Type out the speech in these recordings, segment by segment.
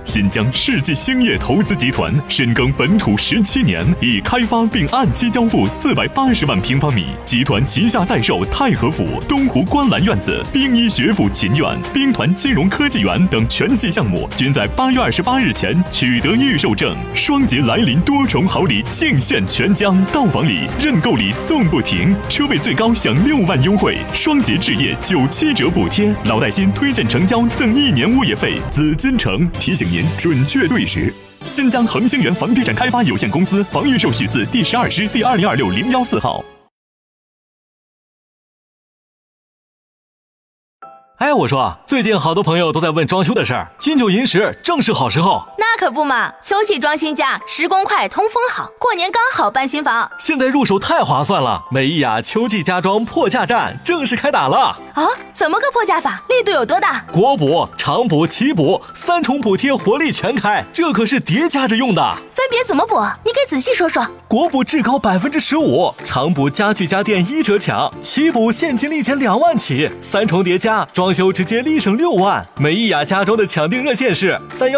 新疆世纪兴业投资集团深耕本土17年，已开发并按期交付480万平方米。集团旗下在售太和府、东湖观澜院子、兵医学府秦院、兵团金融科技园等全系项目，均在8月28日前取得预售证。双节来临，多重好礼尽现全疆，到访礼、认购礼送不停，车位最高享6万优惠，双节置业97折补贴，老带新推荐成交赠1年物业费。紫金城提醒您准确对时。新疆恒星源房地产开发有限公司房预售许字第12师第2026014号。 哎，我说，最近好多朋友都在问装修的事儿，金九银十正是好时候。 那可不嘛，秋季装新家，施工快，通风好，过年刚好搬新房。 现在入手太划算了，美意雅秋季家装破价战正式开打了。 啊，怎么个破价法？力度有多大？ 国补、长补、奇补3重补贴，活力全开，这可是叠加着用的。 分别怎么补？你给仔细说说。 国补至高15%，长补家具家电1折抢，奇补现金立减2万起，3重叠加，装修直接立省6万。美意雅家装的抢订热线是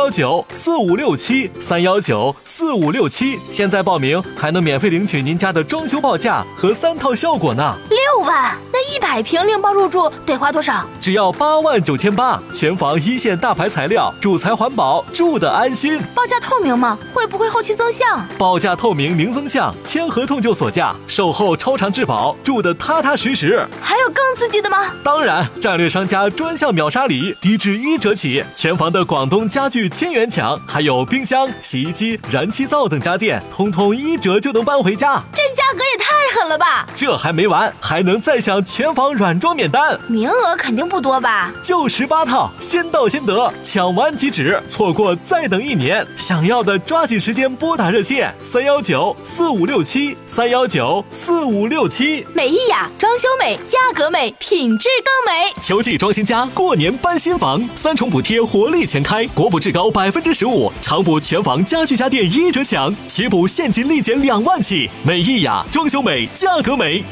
3194567，3194567，现在报名还能免费领取您家的装修报价和3套效果呢。 6万，那100平另包入住得花多少？ 只要89800，全房1线大牌材料，主材环保，住得安心。 报价透明吗？会不会后期增项？ 报价透明零增项，签合同就锁价，售后超长质保，住得踏踏实实。 还有更刺激的吗？ 当然，战略商家专项秒杀礼，低至1折起，全房的广东家具1000元抢，还有冰箱、洗衣机、燃气灶等家电，通通1折就能搬回家。 这价格也太狠了吧！ 这还没完，还能再享全房软装免单， 名额肯定不多吧？ 就18套，先到先得，抢完即止，错过再等1年。想要的抓紧时间拨打热线3194567，3194567。 美意雅，装修美，价格美，品质更美。 秋季装新家，过年搬新房，3重补贴，活力全开，国补至高15%，长补全房家具家电1折抢，奇补现金立减2万起。美意雅，装修美，价格美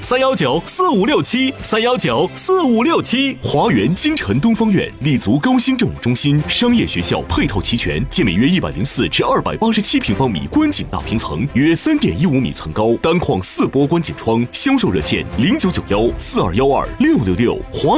，3194567，3194567。 华园京城东方苑立足高新政务中心，商业学校配套齐全，建面约104至287平方米观景大平层，约3.15米层高，单框4波观景窗，销售热线099142126666。华